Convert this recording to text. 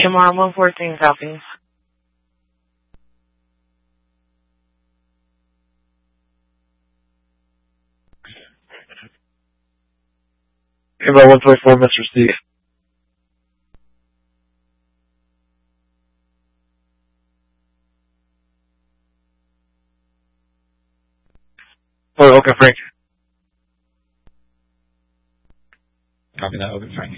Shamar 114 copy. About 124, Mr. Steve. Oh, okay, Frank. Copy that, Open Frank.